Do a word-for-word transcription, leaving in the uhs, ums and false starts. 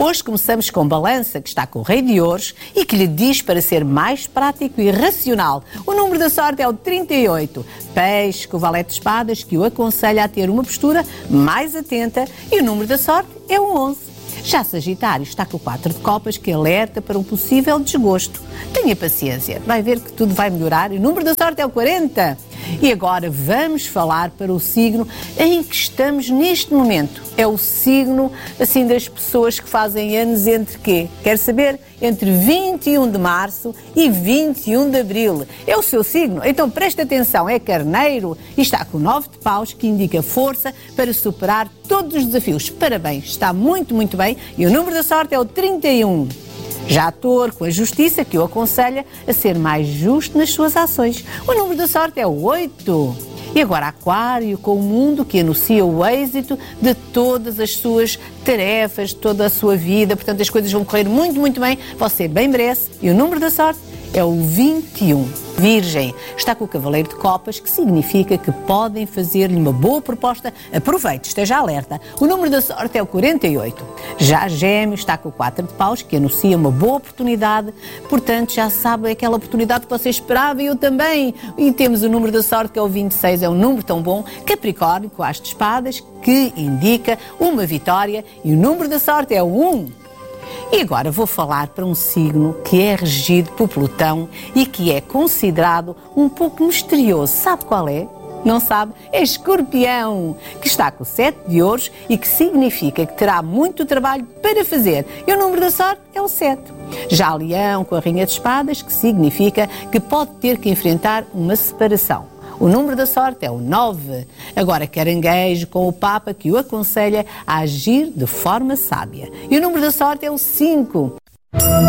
Hoje começamos com Balança, que está com o Rei de Ouros e que lhe diz para ser mais prático e racional. O número da sorte é o trinta e oito. Peixe, com o Valete de Espadas, que o aconselha a ter uma postura mais atenta, e o número da sorte é o onze. Já Sagitário está com o quatro de copas, que alerta para um possível desgosto. Tenha paciência, vai ver que tudo vai melhorar. E o número da sorte é o quarenta. E agora vamos falar para o signo em que estamos neste momento. É o signo, assim, das pessoas que fazem anos entre quê? Quer saber? Entre vinte e um de março e vinte e um de abril. É o seu signo? Então preste atenção, é Carneiro e está com o nove de paus, que indica força para superar todos os desafios. Parabéns, está muito, muito bem. E o número da sorte é o trinta e um. Já Touro, com a Justiça, que o aconselha a ser mais justo nas suas ações. O número da sorte é o oito. E agora Aquário, com o Mundo, que anuncia o êxito de todas as suas tarefas, de toda a sua vida. Portanto, as coisas vão correr muito, muito bem. Você bem merece. E o número da sorte é o vinte e um. Virgem está com o Cavaleiro de Copas, que significa que podem fazer-lhe uma boa proposta. Aproveite, esteja alerta. O número da sorte é o quarenta e oito. Já Gêmeos está com o quatro de paus, que anuncia uma boa oportunidade. Portanto, já sabe aquela oportunidade que você esperava e eu também. E temos o número da sorte, que é o vinte e seis, é um número tão bom. Capricórnio, com o as de espadas, que indica uma vitória. E o número da sorte é o um. E agora vou falar para um signo que é regido por Plutão e que é considerado um pouco misterioso. Sabe qual é? Não sabe? É Escorpião, que está com o sete de ouros e que significa que terá muito trabalho para fazer. E o número da sorte é o sete. Já Leão, com a Rainha de Espadas, que significa que pode ter que enfrentar uma separação. O número da sorte é o nove. Agora Caranguejo, com o Papa, que o aconselha a agir de forma sábia. E o número da sorte é o cinco.